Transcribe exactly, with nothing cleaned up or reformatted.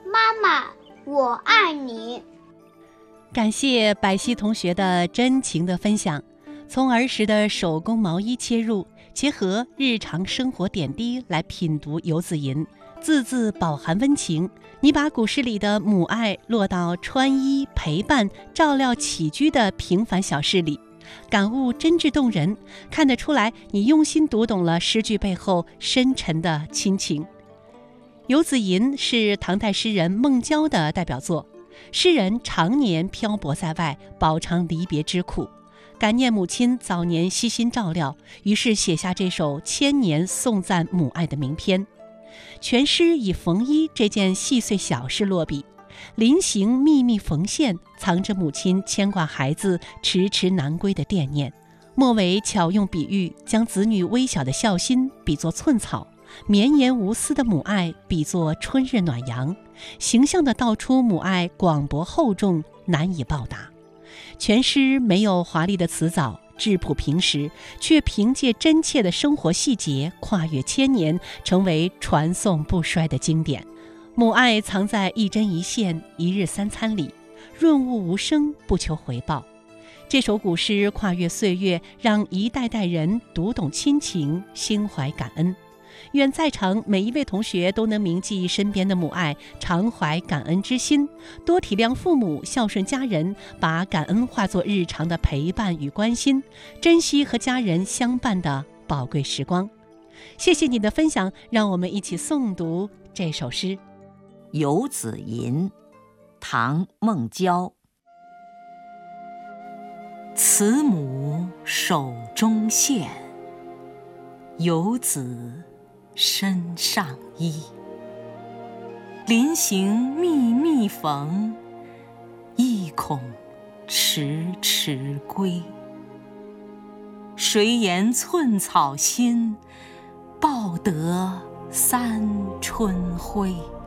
妈妈，我爱你。 感谢百希同学的真情的分享，从儿时的手工毛衣切入，结合日常生活点滴来品读游子吟，字字饱含温情。你把古诗里的母爱落到穿衣、陪伴、照料起居的平凡小事里，感悟真挚动人，看得出来你用心读懂了诗句背后深沉的亲情。游子吟是唐代诗人孟郊的代表作，诗人常年漂泊在外，饱尝离别之苦，感念母亲早年悉心照料，于是写下这首千年颂赞母爱的名篇。全诗以缝衣这件细碎小事落笔，临行密密缝线，藏着母亲牵挂孩子迟迟难归的惦念。末尾巧用比喻，将子女微小的孝心比作寸草，绵延无私的母爱比作春日暖阳，形象地道出母爱广博厚重，难以报答。全诗没有华丽的辞藻，质朴平实，却凭借真切的生活细节，跨越千年，成为传颂不衰的经典。母爱藏在一针一线、一日三餐里，润物无声，不求回报。这首古诗跨越岁月，让一代代人读懂亲情，心怀感恩。愿在场每一位同学都能铭记身边的母爱，常怀感恩之心，多体谅父母，孝顺家人，把感恩化作日常的陪伴与关心，珍惜和家人相伴的宝贵时光。谢谢你的分享，让我们一起诵读这首诗《 游子吟》，唐·孟郊。慈母手中线，游子身上衣。临行密密缝，意恐迟迟归。谁言寸草心，报得三春晖。